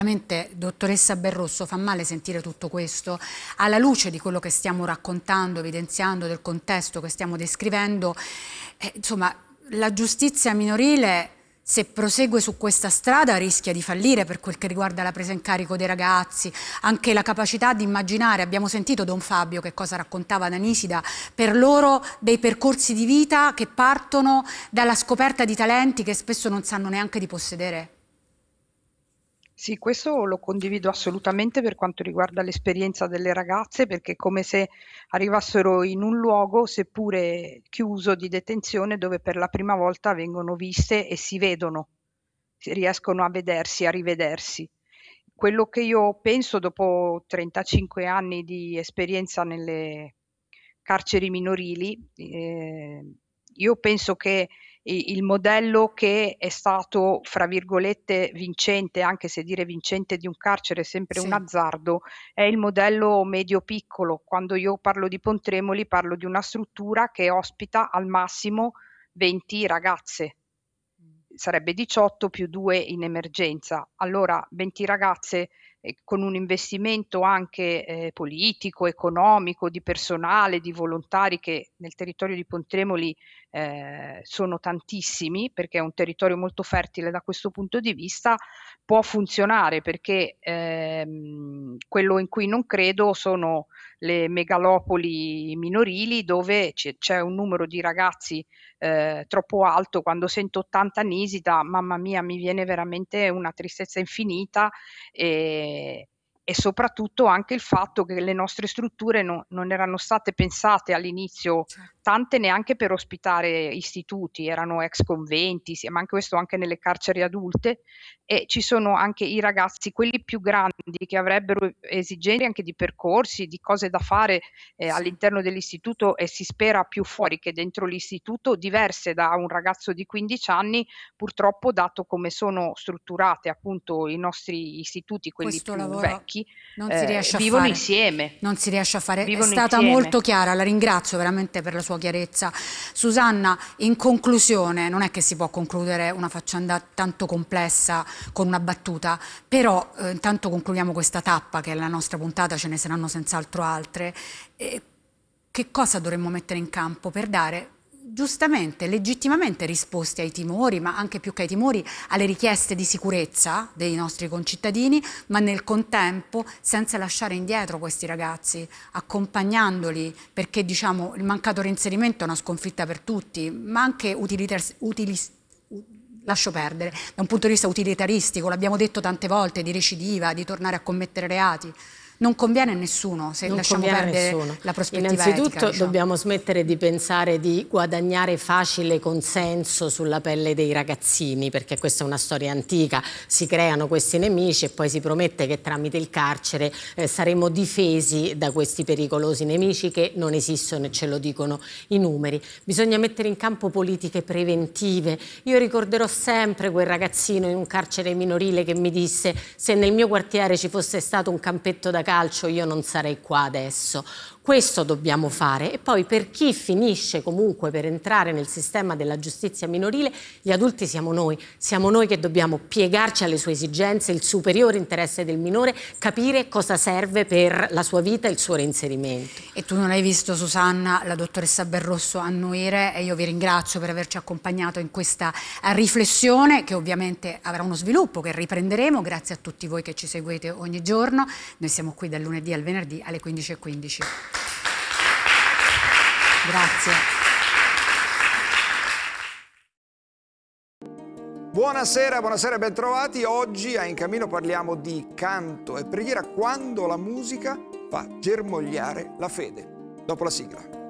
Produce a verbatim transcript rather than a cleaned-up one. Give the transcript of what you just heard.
Veramente, dottoressa Berrosso, fa male sentire tutto questo alla luce di quello che stiamo raccontando, evidenziando, del contesto che stiamo descrivendo. Eh, insomma, la giustizia minorile, se prosegue su questa strada, rischia di fallire per quel che riguarda la presa in carico dei ragazzi, anche la capacità di immaginare. Abbiamo sentito Don Fabio che cosa raccontava da Nisida, per loro dei percorsi di vita che partono dalla scoperta di talenti che spesso non sanno neanche di possedere. Sì, questo lo condivido assolutamente per quanto riguarda l'esperienza delle ragazze, perché è come se arrivassero in un luogo, seppure chiuso, di detenzione, dove per la prima volta vengono viste e si vedono, si riescono a vedersi, a rivedersi. Quello che io penso dopo trentacinque anni di esperienza nelle carceri minorili, eh, io penso che i- il modello che è stato, fra virgolette, vincente, anche se dire vincente di un carcere è sempre un Sì. azzardo, è il modello medio-piccolo. Quando io parlo di Pontremoli parlo di una struttura che ospita al massimo venti ragazze, sarebbe diciotto più due in emergenza. Allora venti ragazze eh, con un investimento anche eh, politico, economico, di personale, di volontari che nel territorio di Pontremoli eh, sono tantissimi, perché è un territorio molto fertile da questo punto di vista, può funzionare, perché ehm, quello in cui non credo sono le megalopoli minorili, dove c'è c'è un numero di ragazzi eh, troppo alto. Quando sento ottanta Nisida, mamma mia, mi viene veramente una tristezza infinita, e, e soprattutto anche il fatto che le nostre strutture no- non erano state pensate all'inizio, Certo. tante neanche per ospitare istituti, erano ex conventi, sì, ma anche questo anche nelle carceri adulte, e ci sono anche i ragazzi, quelli più grandi, che avrebbero esigenze anche di percorsi, di cose da fare eh, Sì. all'interno dell'istituto, e si spera più fuori che dentro l'istituto, diverse da un ragazzo di quindici anni, purtroppo, dato come sono strutturate appunto i nostri istituti, quelli Questo più lavoro vecchi, non si eh, riesce a vivono fare, insieme, non si riesce a fare. È vivono stata molto insieme. chiara, la ringrazio veramente per la sua chiarezza. Susanna, in conclusione, non è che si può concludere una faccenda tanto complessa con una battuta, però eh, intanto concludiamo questa tappa che è la nostra puntata, ce ne saranno senz'altro altre. E che cosa dovremmo mettere in campo per dare giustamente, legittimamente risposte ai timori, ma anche più che ai timori, alle richieste di sicurezza dei nostri concittadini, ma nel contempo senza lasciare indietro questi ragazzi, accompagnandoli, perché diciamo il mancato reinserimento è una sconfitta per tutti, ma anche utilitas- utilis- lascio perdere, da un punto di vista utilitaristico, l'abbiamo detto tante volte, di recidiva, di tornare a commettere reati. Non conviene a nessuno se Non lasciamo conviene a perdere nessuno. la prospettiva Innanzitutto etica, diciamo. dobbiamo smettere di pensare di guadagnare facile consenso sulla pelle dei ragazzini, perché questa è una storia antica. Si creano questi nemici e poi si promette che tramite il carcere eh, saremo difesi da questi pericolosi nemici che non esistono, e ce lo dicono i numeri. Bisogna mettere in campo politiche preventive. Io ricorderò sempre quel ragazzino in un carcere minorile che mi disse: se nel mio quartiere ci fosse stato un campetto da calcio io non sarei qua adesso. Questo dobbiamo fare. E poi, per chi finisce comunque per entrare nel sistema della giustizia minorile, gli adulti siamo noi, siamo noi che dobbiamo piegarci alle sue esigenze, il superiore interesse del minore, capire cosa serve per la sua vita e il suo reinserimento. E tu non hai visto, Susanna, la dottoressa Berrosso annuire, e io vi ringrazio per averci accompagnato in questa riflessione che ovviamente avrà uno sviluppo che riprenderemo. Grazie a tutti voi che ci seguite ogni giorno. Noi siamo qui dal lunedì al venerdì alle quindici e quindici. Grazie. Buonasera, buonasera, bentrovati. Oggi a In Cammino parliamo di canto e preghiera quando la musica fa germogliare la fede. Dopo la sigla.